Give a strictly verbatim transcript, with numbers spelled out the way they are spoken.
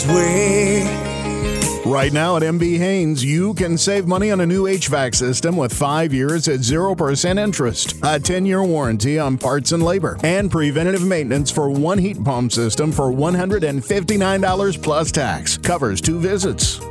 Right now at M B Haynes, you can save money on a new H V A C system with five years at zero percent interest, a ten-year warranty on parts and labor, and preventative maintenance for one heat pump system for one hundred fifty-nine dollars plus tax. Covers two visits.